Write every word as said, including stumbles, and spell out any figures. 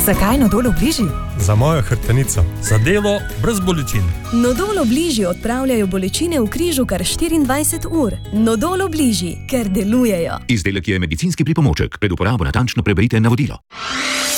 Zakaj Nodol Obliži? Za mojo hrbtenico. Za delo brez bolečin. Nodol Obliži odpravljajo bolečine v križu kar štiriindvajset ur. Nodol Obliži, ker delujejo. Izdelek je medicinski pripomoček. Pred uporabo natančno preberite navodilo.